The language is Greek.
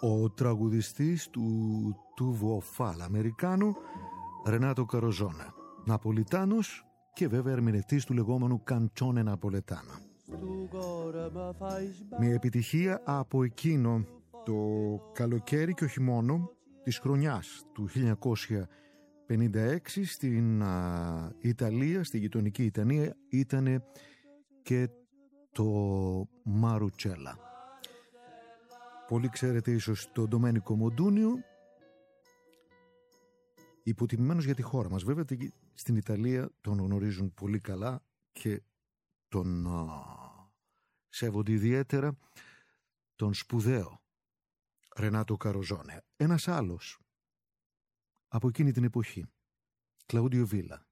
ο τραγουδιστής του Βοφάλ Αμερικάνου Ρενάτο Καροζόνε, Ναπολιτάνος και βέβαια ερμηνευτής του λεγόμενου Καντσόνε Ναπολετάνα. Μια επιτυχία από εκείνο το καλοκαίρι και όχι μόνο της χρονιάς του 1956 στην Ιταλία, στη γειτονική Ιταλία, ήταν και το Μαρουτσέλα. Πολύ ξέρετε ίσως τον Ντομένικο Μοντούνιο, υποτιμημένος για τη χώρα μας. Βέβαια στην Ιταλία τον γνωρίζουν πολύ καλά και τον σέβονται ιδιαίτερα, τον σπουδαίο Ρενάτο Καροζόνε. Ένας άλλος από εκείνη την εποχή, Κλαούντιο Βίλα,